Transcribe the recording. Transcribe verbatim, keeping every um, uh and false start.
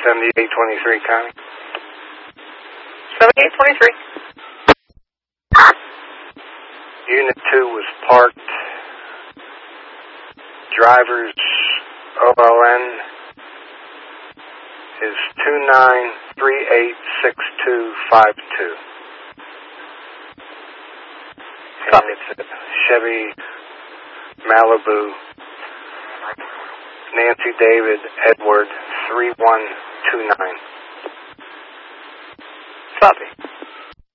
seventy-eight twenty-three, Connie. seventy-eight twenty-three. Unit two was parked. Driver's O L N is two nine three eight six two five two. And it's a Chevy Malibu, Nancy David Edward three one two nine. Copy.